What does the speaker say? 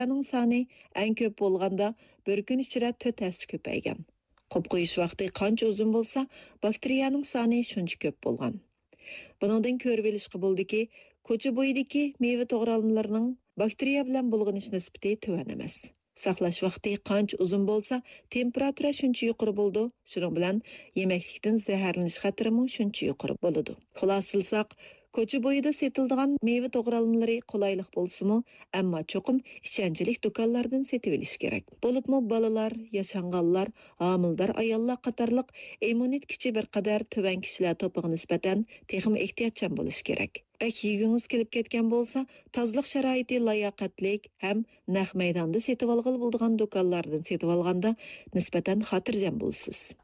soni eng ko'p bo'lganda bir kun ichida 4 hassa ko'paygan. Qop qo'yish vaqti qancha uzun bo'lsa, bakteriyaning soni shuncha ko'p bo'lgan. Buningdan ko'rib olishga bo'ldiki, ko'cha bo'yidagi meva to'g'ralmalarining bakteriya bilan bulg'anish nisbati tuvan emas. Saqlash vaqti qancha uzun bo'lsa, temperatura shuncha yuqori bo'ldi. Shuning bilan yemeklikdan zaharlanish xatarimi shuncha yuqori bo'ladi. Xulosalsak, ko'cha bo'yida setiladigan meva to'g'ralmalari qulaylik bo'lsa-mu, ammo cho'qim ishonchli do'konlardan setib olish kerak. Bo'libmi bolalar, yashanganlar, homildor ayollar qatorliq immunit kuchi bir qadar tuvan kishilar to'piga nisbatan texnik ehtiyotchan bo'lish kerak. Bak yegingiz kelib ketgan bo'lsa, tozalik sharoiti layoqatlik ham naq maydonda setib olg'il bo'lgan do'konlardan setib olganda nisbatan xotirjam bo'lsiz.